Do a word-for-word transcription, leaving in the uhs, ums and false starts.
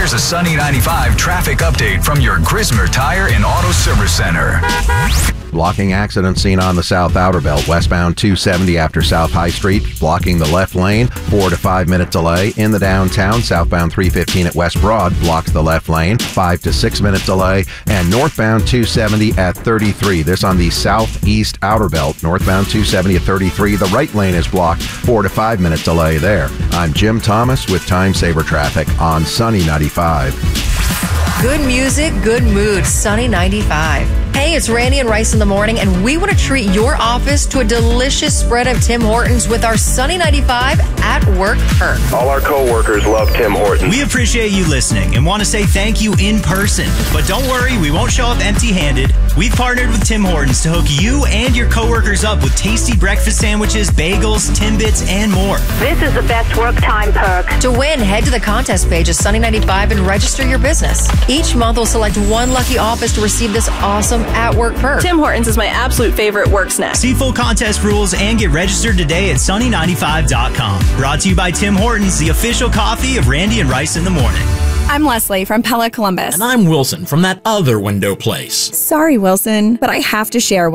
Here's a Sunny ninety-five traffic update from your Grismer Tire and Auto Service Center. Blocking accident seen on the South Outer Belt, westbound two seventy after South High Street, blocking the left lane, four to five minute delay. In the downtown, southbound three fifteen at West Broad blocks the left lane, five to six minute delay. And northbound two seventy at thirty-three. This on the Southeast Outer Belt, northbound two seventy at thirty-three. The right lane is blocked, four to five minute delay there. I'm Jim Thomas with Time Saver Traffic on Sunny ninety-five. Good music, good mood. Sunny ninety-five. Hey, it's Randy and Rice in the morning, and we want to treat your office to a delicious spread of Tim Hortons with our Sunny ninety-five at work perk. All our co-workers love Tim Hortons. We appreciate you listening and want to say thank you in person. But don't worry, we won't show up empty-handed. We've partnered with Tim Hortons to hook you and your coworkers up with tasty breakfast sandwiches, bagels, Timbits, and more. This is the best work time perk. To win, head to the contest page of Sunny ninety-five and register your business. Each month, we'll select one lucky office to receive this awesome at-work perk. Tim Hortons is my absolute favorite work snack. See full contest rules and get registered today at sunny ninety-five dot com. Brought to you by Tim Hortons, the official coffee of Randy and Rice in the morning. I'm Leslie from Pella Columbus. And I'm Wilson from that other window place. Sorry, Wilson, but I have to share